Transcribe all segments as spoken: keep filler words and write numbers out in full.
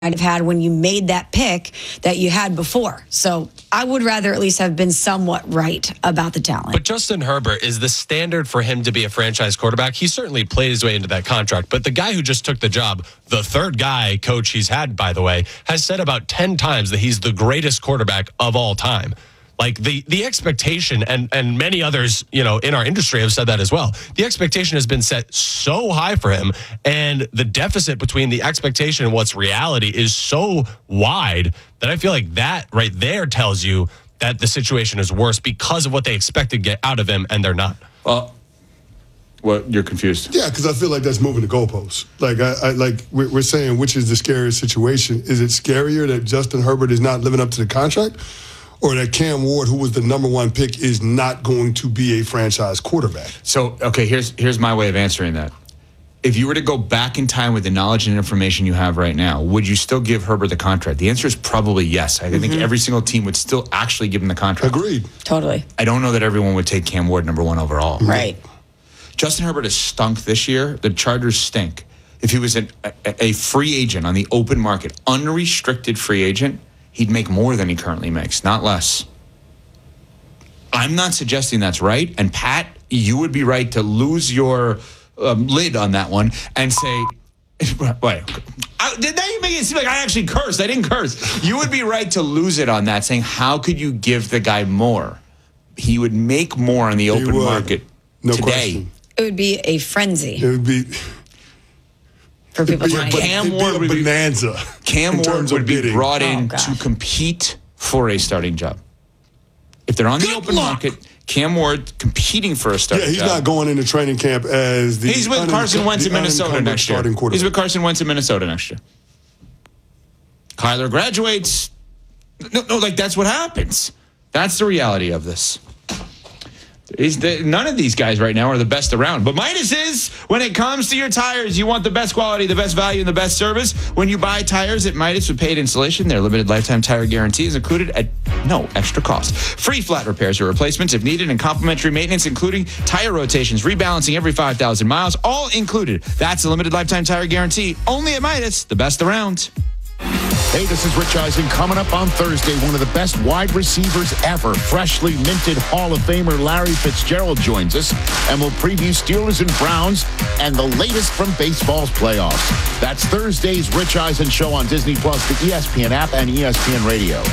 might have had when you made that pick that you had before. So I would rather at least have been somewhat right about the talent. But Justin Herbert is the standard for him to be a franchise quarterback. He certainly played his way into that contract. But the guy who just took the job, the third guy coach he's had, by the way, has said about ten times that he's the greatest quarterback of all time. Like the the expectation, and and many others, you know, in our industry have said that as well. The expectation has been set so high for him, and the deficit between the expectation and what's reality is so wide that I feel like that right there tells you that the situation is worse because of what they expected to get out of him, and they're not. Well, what you're confused? Yeah, because I feel like that's moving the goalposts. Like I, I like we're, we're saying, which is the scariest situation? Is it scarier that Justin Herbert is not living up to the contract? Or that Cam Ward, who was the number one pick, is not going to be a franchise quarterback? So, okay, here's here's my way of answering that. If you were to go back in time with the knowledge and information you have right now, would you still give Herbert the contract? The answer is probably yes. I mm-hmm. think every single team would still actually give him the contract. Agreed. Totally. I don't know that everyone would take Cam Ward number one overall. Right. Justin Herbert has stunk this year. The Chargers stink. If he was an, a, a free agent on the open market, unrestricted free agent, he'd make more than he currently makes, not less. I'm not suggesting that's right. And Pat, you would be right to lose your um, lid on that one and say, wait, I, did that make it seem like I actually cursed? I didn't curse. You would be right to lose it on that, saying, how could you give the guy more? He would make more on the open market no today. Question. It would be a frenzy. It would be... For people it'd trying be, to Cam it'd Ward be a would be, bonanza. Cam Ward would be bidding. brought in oh, to compete for a starting job. If they're on the Good open luck. market, Cam Ward competing for a starting job. Yeah, he's job. not going into training camp as the He's with Carson Wentz in Minnesota next year. He's with Carson Wentz in Minnesota next year. Kyler graduates. No, no, like that's what happens. That's the reality of this. Is the, none of these guys right now are the best around. But Midas is, when it comes to your tires, you want the best quality, the best value, and the best service. When you buy tires at Midas with paid installation, their limited lifetime tire guarantee is included at no extra cost. Free flat repairs or replacements if needed, and complimentary maintenance, including tire rotations, rebalancing every five thousand miles, all included. That's a limited lifetime tire guarantee. Only at Midas, the best around. Hey, this is Rich Eisen. Coming up on Thursday, one of the best wide receivers ever, freshly minted Hall of Famer Larry Fitzgerald joins us, and we'll preview Steelers and Browns and the latest from baseball's playoffs. That's Thursday's Rich Eisen Show on Disney Plus, the E S P N app, and E S P N Radio.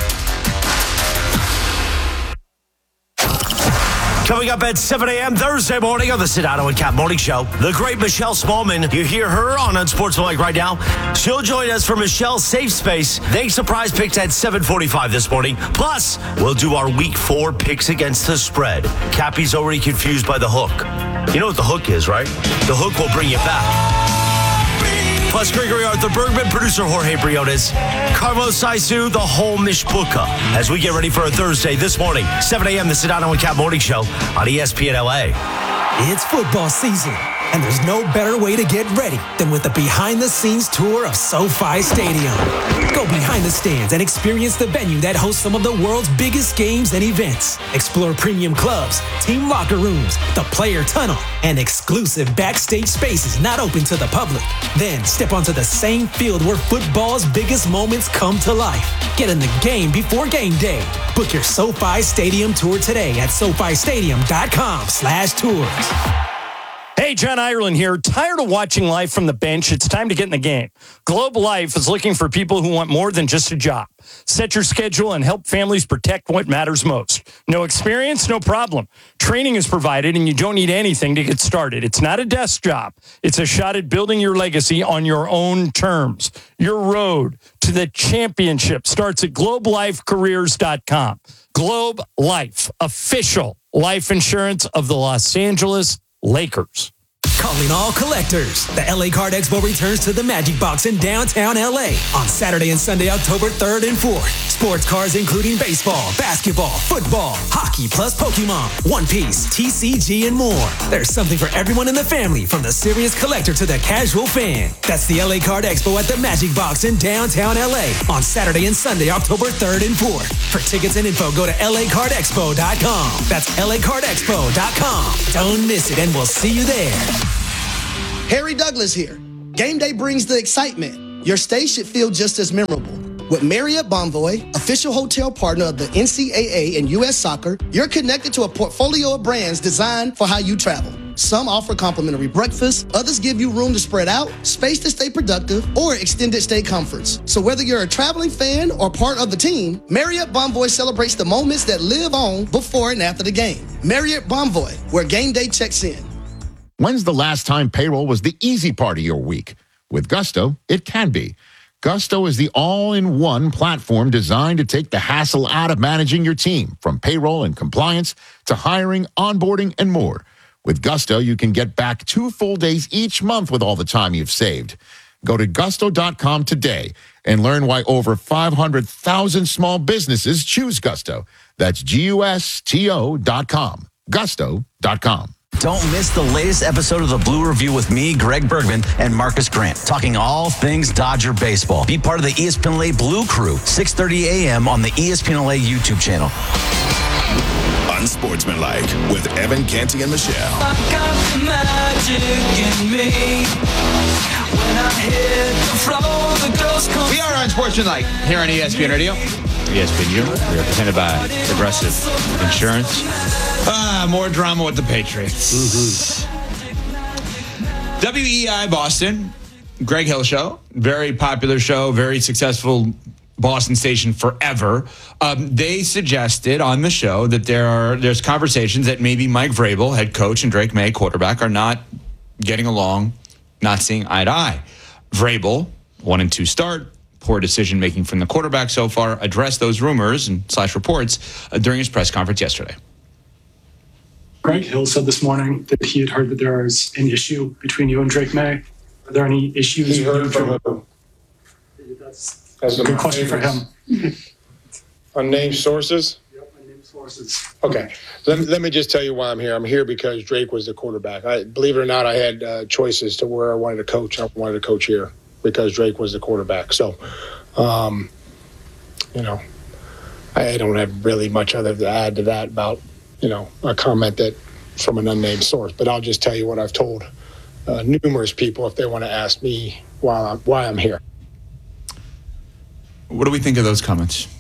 Coming up at seven a.m. Thursday morning on the Sedano and Cap Morning Show, the great Michelle Smallman. You hear her on Unsportsmanlike right now. She'll join us for Michelle's Safe Space. They surprise picks at seven forty-five this morning. Plus, we'll do our week four picks against the spread. Cappy's already confused by the hook. You know what the hook is, right? The hook will bring you back. Plus, Gregory Arthur Bergman, producer Jorge Briones, Carlos Saisu, the whole Mishpuka, as we get ready for a Thursday this morning, seven a.m. the Sedano and Cap Morning Show on E S P N L A. It's football season, and there's no better way to get ready than with a behind-the-scenes tour of SoFi Stadium. Go behind the stands and experience the venue that hosts some of the world's biggest games and events. Explore premium clubs, team locker rooms, the player tunnel, and exclusive backstage spaces not open to the public. Then step onto the same field where football's biggest moments come to life. Get in the game before game day. Book your SoFi Stadium tour today at SoFiStadium.com slash tours. Hey, John Ireland here. Tired of watching life from the bench? It's time to get in the game. Globe Life is looking for people who want more than just a job. Set your schedule and help families protect what matters most. No experience? No problem. Training is provided, and you don't need anything to get started. It's not a desk job. It's a shot at building your legacy on your own terms. Your road to the championship starts at globe life careers dot com. Globe Life, official life insurance of the Los Angeles Lakers. Calling all collectors. The L A Card Expo returns to the Magic Box in downtown L A on Saturday and Sunday, October third and fourth. Sports cards including baseball, basketball, football, hockey, plus Pokemon, One Piece, T C G, and more. There's something for everyone in the family, from the serious collector to the casual fan. That's the L A Card Expo at the Magic Box in downtown L A on Saturday and Sunday, October third and fourth. For tickets and info, go to L A card expo dot com. That's L A card expo dot com. Don't miss it, and we'll see you there. Harry Douglas here. Game day brings the excitement. your stay should feel just as memorable. With Marriott Bonvoy, official hotel partner of the N C double A and U S Soccer, you're connected to a portfolio of brands designed for how you travel. Some offer complimentary breakfast, others give you room to spread out, space to stay productive, or extended stay comforts. So whether you're a traveling fan or part of the team, Marriott Bonvoy celebrates the moments that live on before and after the game. Marriott Bonvoy, where game day checks in. When's the last time payroll was the easy part of your week? With Gusto, it can be. Gusto is the all-in-one platform designed to take the hassle out of managing your team, from payroll and compliance to hiring, onboarding, and more. With Gusto, you can get back two full days each month with all the time you've saved. Go to gusto dot com today and learn why over five hundred thousand small businesses choose Gusto. That's G U S T O dot com. gusto dot com. Don't miss the latest episode of the Blue Review with me, Greg Bergman, and Marcus Grant, talking all things Dodger baseball. Be part of the E S P N L A Blue Crew, six thirty a.m. on the E S P N L A YouTube channel. Unsportsmanlike with Evan Canty and Michelle. I got the magic in me. When I hit the floor, the ghost comes. We are Unsportsmanlike here on E S P N Radio. E S P N U. We are presented by Progressive Insurance. Ah, more drama with the Patriots. Mm-hmm. W E I Boston, Greg Hill Show. Very popular show, very successful Boston station forever. Um, they suggested on the show that there are there's conversations that maybe Mike Vrabel, head coach, and Drake May, quarterback, are not getting along, not seeing eye to eye. Vrabel, one and two start, poor decision making from the quarterback so far, addressed those rumors and slash reports uh, during his press conference yesterday. Greg Hill said this morning that he had heard that there is an issue between you and Drake May. Are there any issues? He heard from him. That's, that's a good question for him. Unnamed sources? Yep, unnamed sources. Okay. Let, let me just tell you why I'm here. I'm here because Drake was the quarterback. I, believe it or not, I had uh, choices to where I wanted to coach. I wanted to coach here because Drake was the quarterback. So, um, you know, I don't have really much other to add to that about, you know, a comment that from an unnamed source. But I'll just tell you what I've told uh, numerous people if they want to ask me why I'm, why I'm here. What do we think of those comments?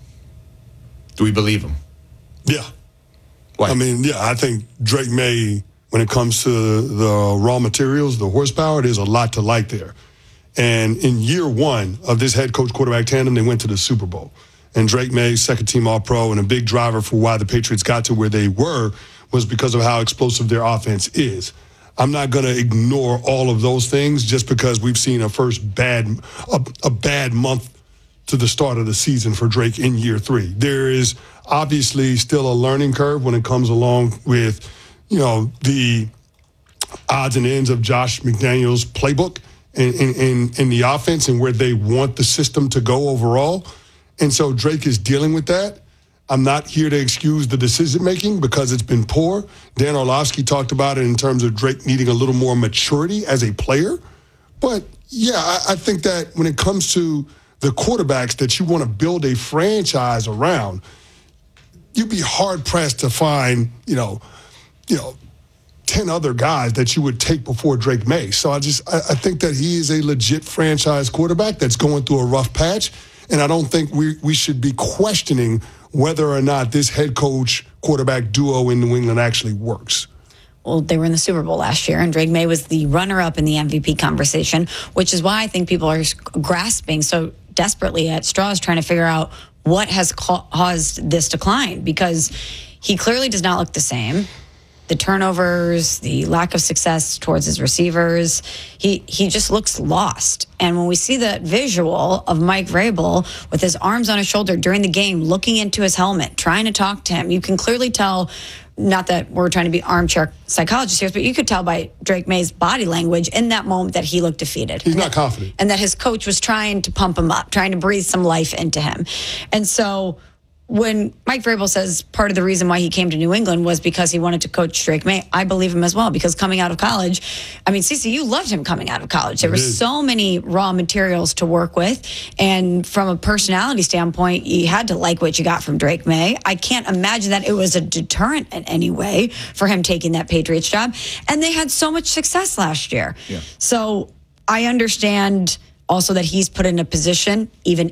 Do we believe them? Yeah. Why? I mean, yeah, I think Drake May, when it comes to the raw materials, the horsepower, there's a lot to like there. And in year one of this head coach quarterback tandem, they went to the Super Bowl. And Drake May, second team All-Pro, and a big driver for why the Patriots got to where they were was because of how explosive their offense is. I'm not going to ignore all of those things just because we've seen a first bad, a, a bad month to the start of the season for Drake in year three. There is obviously still a learning curve when it comes along with, you know, the odds and ends of Josh McDaniels' playbook in, in, in, in the offense and where they want the system to go overall. And so Drake is dealing with that. I'm not here to excuse the decision-making because it's been poor. Dan Orlovsky talked about it in terms of Drake needing a little more maturity as a player. But, yeah, I, I think that when it comes to the quarterbacks that you want to build a franchise around, you'd be hard-pressed to find, you know, you know, ten other guys that you would take before Drake May. So I just I, I think that he is a legit franchise quarterback that's going through a rough patch. And I don't think we, we should be questioning whether or not this head coach quarterback duo in New England actually works. Well, they were in the Super Bowl last year, and Drake May was the runner-up in the M V P conversation, which is why I think people are grasping so desperately at straws trying to figure out what has caused this decline, because he clearly does not look the same. The turnovers, the lack of success towards his receivers, he he just looks lost. And when we see that visual of Mike Vrabel with his arms on his shoulder during the game, looking into his helmet, trying to talk to him, you can clearly tell, not that we're trying to be armchair psychologists here, but you could tell by Drake May's body language in that moment that he looked defeated. He's not confident. And that his coach was trying to pump him up, trying to breathe some life into him. And so when Mike Vrabel says part of the reason why he came to New England was because he wanted to coach Drake May, I believe him as well, because coming out of college, I mean, Cece, you loved him coming out of college. There were so many raw materials to work with. And from a personality standpoint, you had to like what you got from Drake May. I can't imagine that it was a deterrent in any way for him taking that Patriots job. And they had so much success last year. Yeah. So I understand Also, that he's put in a position, even